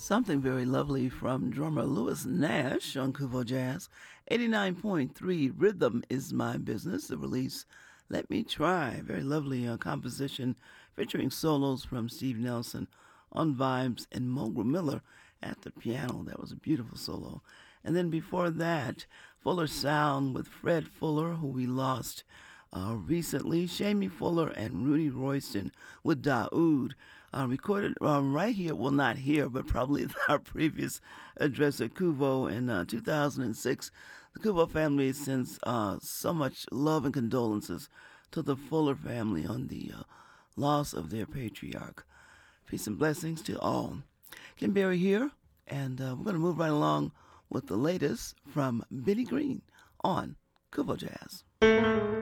Something very lovely from drummer Louis Nash on Kuvo Jazz. 89.3 Rhythm is My Business. The release, Let Me Try. Very lovely composition featuring solos from Steve Nelson on vibes and Mulgrew Miller at the piano. That was a beautiful solo. And then before that, Fuller Sound with Fred Fuller, who we lost recently. Shamie Fuller and Rudy Royston with Daoud. Recorded right here, well, not here, but probably at our previous address at Kuvo in 2006. The Kuvo family sends so much love and condolences to the Fuller family on the loss of their patriarch. Peace and blessings to all. Kim Berry here, and we're going to move right along with the latest from Benny Green on Kuvo Jazz.